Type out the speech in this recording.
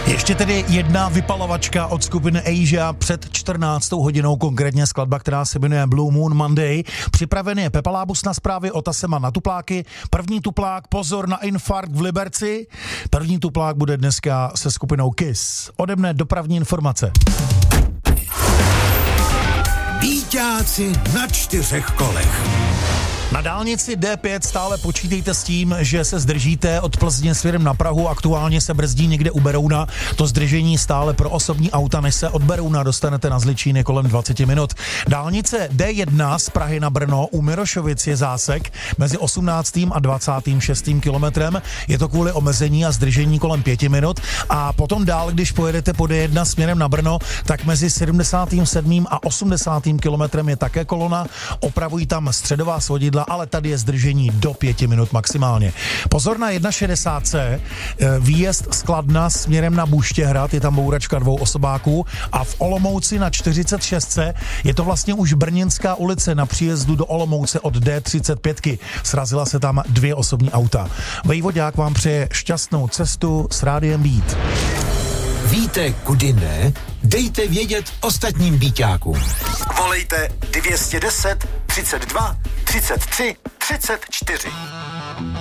Ještě tedy jedna vypalovačka od skupiny Asia před 14. hodinou, konkrétně skladba, která se jmenuje Blue Moon Monday. Připravený je Pepa Lábus na zprávy, Otasema na tupláky. První tuplák, pozor na infarkt v Liberci. První tuplák bude dneska se skupinou Kiss. Ode mne dopravní informace. Víťáci na 4 kolech. Na dálnici D5 stále počítejte s tím, že se zdržíte od Plzně směrem na Prahu, aktuálně se brzdí někde u Berouna. To zdržení stále pro osobní auta, než se od Berouna dostanete na Zličín kolem 20 minut. Dálnice D1 z Prahy na Brno u Mirošovic je zásek mezi 18. a 26. kilometrem. Je to kvůli omezení a zdržení kolem 5 minut. A potom dál, když pojedete po D1 směrem na Brno, tak mezi 77. a 80. kilometrem je také kolona. Opravují tam středová svodidla, ale tady je zdržení do 5 minut maximálně. Pozor na 1.60, výjezd z Kladna směrem na Buštěhrad, je tam bouračka 2 osobáků a v Olomouci na 46 je to vlastně už Brněnská ulice na příjezdu do Olomouce od D35. Srazila se tam 2 osobní auta. Vejvodák vám přeje šťastnou cestu s Rádiem Beat. Víte, kudy ne? Dejte vědět ostatním Víťákům. Volejte 210 32 33 34.